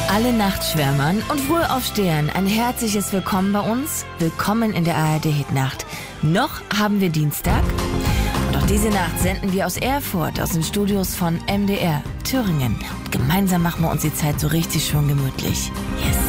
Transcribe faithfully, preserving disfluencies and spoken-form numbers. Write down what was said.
Alle Nachtschwärmern und Wohlaufstehern ein herzliches Willkommen bei uns. Willkommen in der A R D-Hitnacht. Noch haben wir Dienstag. Und auch diese Nacht senden wir aus Erfurt, aus den Studios von M D R Thüringen. Und gemeinsam machen wir uns die Zeit so richtig schön gemütlich. Yes.